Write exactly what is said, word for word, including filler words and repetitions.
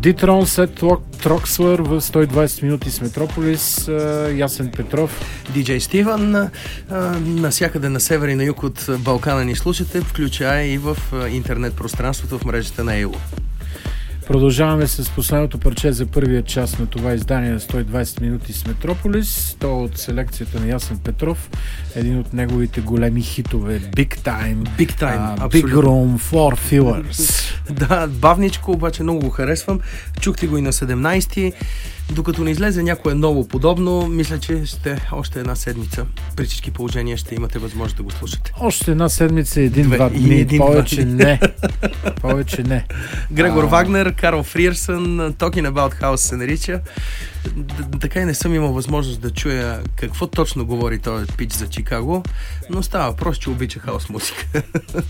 Дитрон след Трокслър в сто и двайсет минути с Метрополис. Ясен Петров. Диджей Стивън. Насякъде на север и на юг от Балкана ни слушате, включая и в интернет пространството в мрежата на Ейло. Продължаваме с последното парче за първия част на това издание на сто и двайсет минути с Метрополис. То от селекцията на Ясен Петров. Един от неговите големи хитове. Big Time. Big Time. Uh, Big Room for Fillers. Да, бавничко, обаче много го харесвам. Чухте го и на седемнайсети. Докато не излезе някое ново подобно, мисля, че ще още една седмица. При всички положения ще имате възможност да го слушате. Още една седмица, един-два дни. Един, Повече не. Повече не. Грегор а... Вагнер, Карл Фриерсън, Talking About House се нарича. Така и не съм имал възможност да чуя какво точно говори този пич за Чикаго, но става въпрос, че обича хаус музика.